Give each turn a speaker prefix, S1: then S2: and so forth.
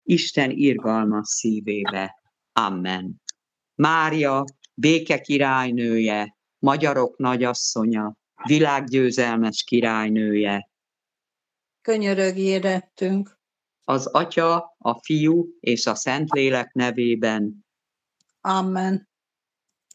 S1: Isten irgalmas szívébe. Amen. Mária, béke királynője, magyarok nagyasszonya, világgyőzelmes királynője,
S2: könyörögj érettünk.
S1: az Atya, a Fiú és a Szentlélek nevében.
S2: Amen.